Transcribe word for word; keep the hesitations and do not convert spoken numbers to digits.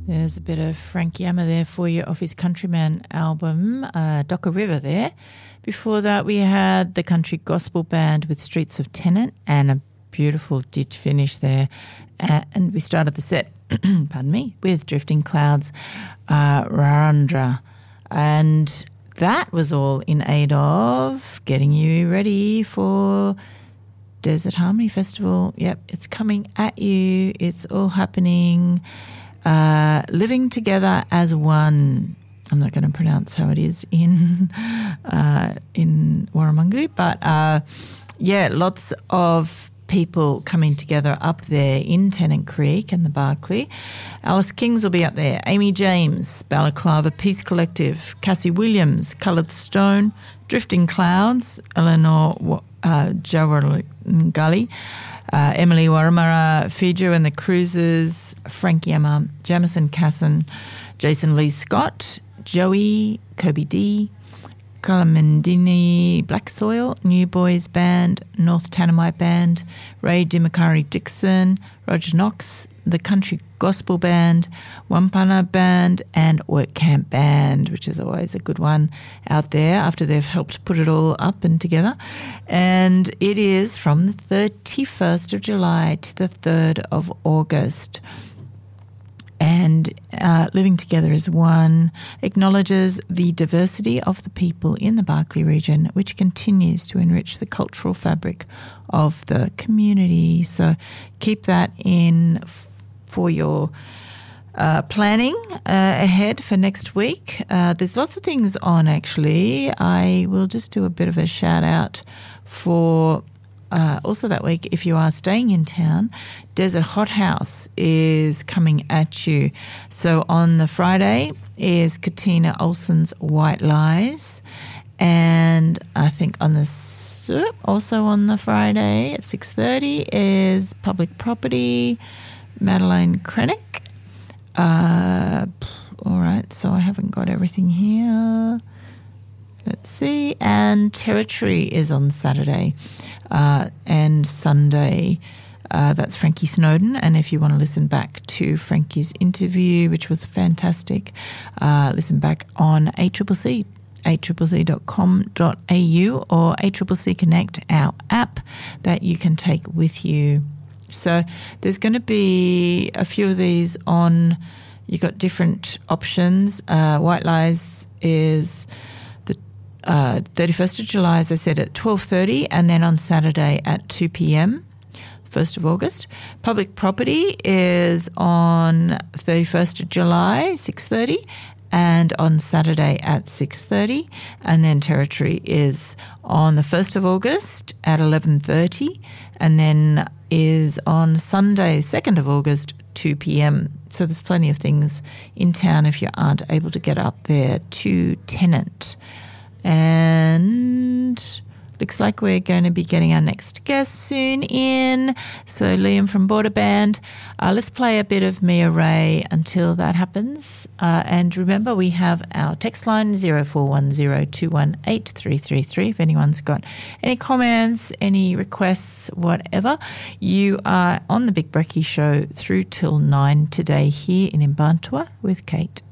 There's a bit of Frank Yammer there for you off his Countryman album, uh, Docker River there. Before that, we had the Country Gospel Band with Streets of Tennant and a beautiful ditch finish there. Uh, and we started the set, pardon me, with Drifting Clouds, uh, Rarandra. And that was all in aid of getting you ready for Desert Harmony Festival. Yep, it's coming at you. It's all happening. Uh, living together as one. I'm not going to pronounce how it is in uh, in Warramungu, but uh, yeah, lots of people coming together up there in Tennant Creek and the Barclay. Alice Kings will be up there. Amy James, Balaclava Peace Collective, Cassie Williams, Coloured Stone, Drifting Clouds, Eleanor uh, Jawarangali, Uh, Emily Waramara, Fiju and the Cruisers, Frank Yammer, Jamison Casson, Jason Lee Scott, Joey, Kobe D, Kalamandini Black Soil, New Boys Band, North Tanamite Band, Ray Dimakari Dixon, Roger Knox, the Country Gospel Band, Wampana Band, and Work Camp Band, which is always a good one out there after they've helped put it all up and together. And it is from the thirty-first of July to the third of August. And uh, Living Together as One acknowledges the diversity of the people in the Barclay region, which continues to enrich the cultural fabric of the community. So keep that in f- for your uh, planning uh, ahead for next week. Uh, there's lots of things on, actually. I will just do a bit of a shout out for... Uh, also that week, if you are staying in town, Desert Hot House is coming at you. So on the Friday is Katina Olsen's White Lies, and I think on the also on the Friday at six thirty is Public Property, Madeleine Krennick. Uh, all right, so I haven't got everything here. Let's see. And Territory is on Saturday uh, and Sunday. Uh, that's Frankie Snowden. And if you want to listen back to Frankie's interview, which was fantastic, uh, listen back on A C C C, a c c c dot com dot a u or A C C C Connect, our app that you can take with you. So there's going to be a few of these on. You've got different options. Uh, White Lies is... Uh, thirty-first of July, as I said, at twelve thirty, and then on Saturday at two p.m, first of August. Public Property is on thirty-first of July, six thirty, and on Saturday at six thirty. And then Territory is on the first of August at eleven thirty, and then is on Sunday, second of August, two p.m. So there's plenty of things in town if you aren't able to get up there to Tennant. And looks like we're going to be getting our next guest soon in. So Liam from Border Band. Uh, let's play a bit of Mia Ray until that happens. Uh, and remember, we have our text line zero four one zero two one eight three three three. If anyone's got any comments, any requests, whatever, you are on the Big Brekkie Show through till nine today here in Imbantua with Kate.